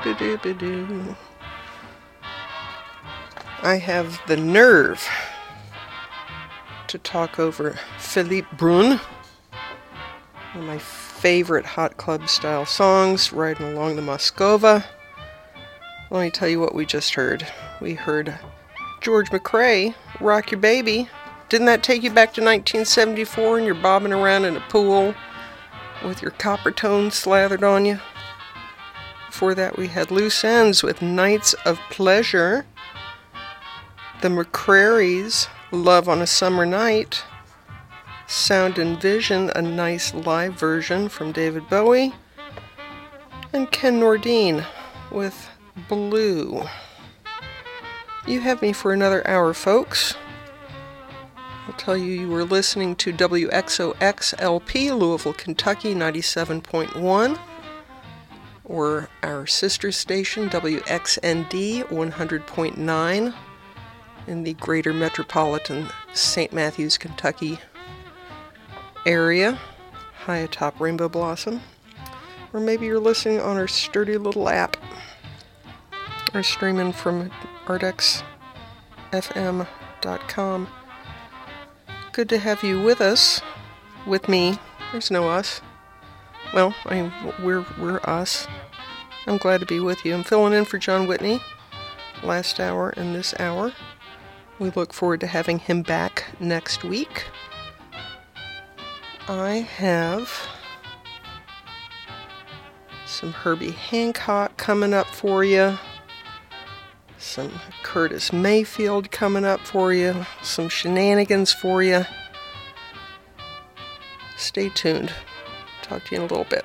Ba-doo-ba-doo. I have the nerve to talk over Philippe Brun, one of my favorite hot club style songs, Riding Along the Moskova. Let me tell you what we just heard. We heard George McRae, Rock Your Baby. Didn't that take you back to 1974 and you're bobbing around in a pool with your copper tones slathered on you? Before that we had Loose Ends with Nights of Pleasure. The McCrary's, Love on a Summer Night. Sound and Vision, a nice live version from David Bowie. And Ken Nordine with Blue. You have me for another hour, folks. I'll tell you were listening to WXOXLP, Louisville, Kentucky, 97.1. Or our sister station, WXND, 100.9. In the greater metropolitan St. Matthews, Kentucky area, high atop Rainbow Blossom. Or maybe you're listening on our sturdy little app, or streaming from ardexfm.com. Good to have you with us, with me. There's no us. Well, we're us. I'm glad to be with you. I'm filling in for John Whitney last hour and this hour. We look forward to having him back next week. I have some Herbie Hancock coming up for you. Some Curtis Mayfield coming up for you. Some shenanigans for you. Stay tuned. Talk to you in a little bit.